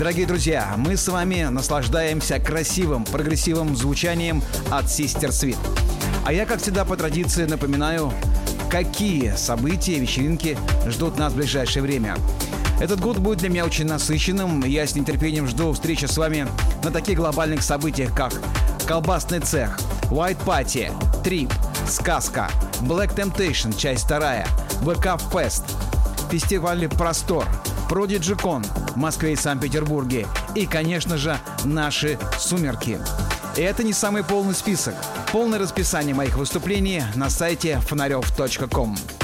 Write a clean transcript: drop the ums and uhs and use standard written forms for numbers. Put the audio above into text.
Дорогие друзья, мы с вами наслаждаемся красивым, прогрессивным звучанием от Sister Sweet. А я, как всегда, по традиции напоминаю, какие события, вечеринки ждут нас в ближайшее время. Этот год будет для меня очень насыщенным. Я с нетерпением жду встречи с вами на таких глобальных событиях, как Колбасный цех, White Party, Трип, Сказка, Black Temptation, часть 2, ВК Фест, фестиваль Простор, Prodigy Con в Москве и Санкт-Петербурге и, конечно же, наши «Сумерки». И это не самый полный список. Полное расписание моих выступлений на сайте фонарев.com.